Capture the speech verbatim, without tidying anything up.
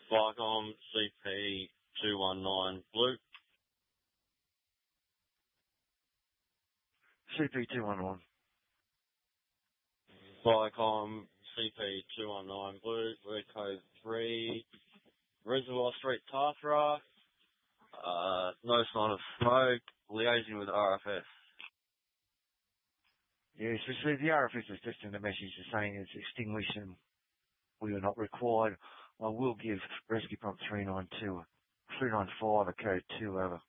Viacom C P two one nine Blue. C P two one nine. Viacom C P two one nine Blue, Red Code three, Reservoir Street, Tathra. Uh, no sign of smoke, liaising with R F S. Yes, received the R F S is just in the message saying it's extinguished and we are not required. I will give Rescue Pump three nine two, three nine five a code two over.